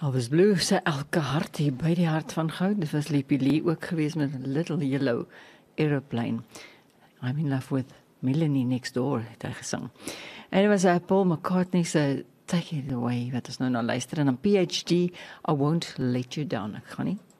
Elvis Blue sy elke hart hier by die hart van goud. Dit was Leppie Lee ook geweest met 'n Little Yellow Aeroplane. I'm in love with Melanie Next Door, het hy gesing. En dit was Paul McCartney se Take It Away, wat ons nou na luister. En dan PhD, I Won't Let You Down. Ek gaan nie